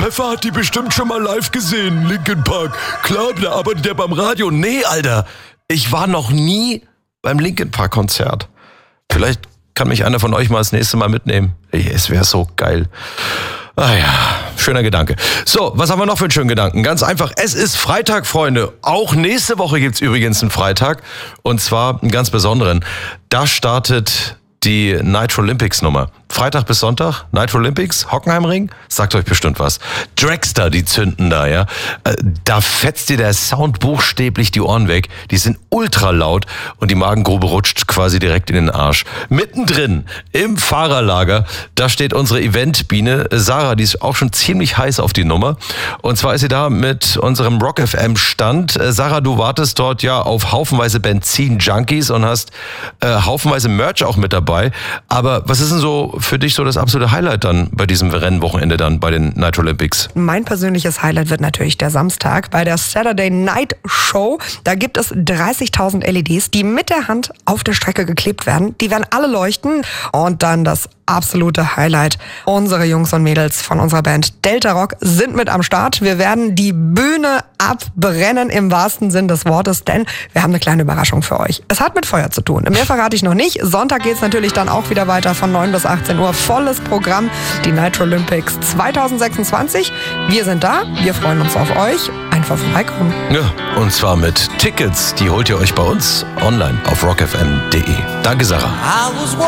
Pfeffer hat die bestimmt schon mal live gesehen, Linkin Park. Klar, da arbeitet der beim Radio. Nee, Alter, ich war noch nie beim Linkin Park Konzert. Vielleicht kann mich einer von euch mal das nächste Mal mitnehmen. Es wäre so geil. Ah ja, schöner Gedanke. So, was haben wir noch für einen schönen Gedanken? Ganz einfach, es ist Freitag, Freunde. Auch nächste Woche gibt's übrigens einen Freitag. Und zwar einen ganz besonderen. Da startet die Nitro Olympics Nummer. Freitag bis Sonntag, Nitro Olympics, Hockenheimring, sagt euch bestimmt was. Dragster, die zünden da, ja. Da fetzt dir der Sound buchstäblich die Ohren weg. Die sind ultra laut und die Magengrube rutscht quasi direkt in den Arsch. Mittendrin, im Fahrerlager, da steht unsere Eventbiene Sarah, die ist auch schon ziemlich heiß auf die Nummer. Und zwar ist sie da mit unserem Rock FM Stand. Sarah, du wartest dort ja auf haufenweise Benzin-Junkies und hast haufenweise Merch auch mit dabei. Aber was ist denn so für dich so das absolute Highlight dann bei diesem Rennwochenende dann bei den Nitro Olympics? Mein persönliches Highlight wird natürlich der Samstag bei der Saturday Night Show. Da gibt es 30.000 LEDs, die mit der Hand auf der Strecke geklebt werden. Die werden alle leuchten. Und dann das absolute Highlight. Unsere Jungs und Mädels von unserer Band Delta Rock sind mit am Start. Wir werden die Bühne abbrennen im wahrsten Sinn des Wortes, denn wir haben eine kleine Überraschung für euch. Es hat mit Feuer zu tun. Mehr verrate ich noch nicht. Sonntag geht's natürlich dann auch wieder weiter von 9 bis 18 Uhr. Volles Programm. Die Nitro Olympics 2026. Wir sind da. Wir freuen uns auf euch. Einfach vorbeikommen. Ja, und zwar mit Tickets. Die holt ihr euch bei uns online auf rockfm.de. Danke, Sarah.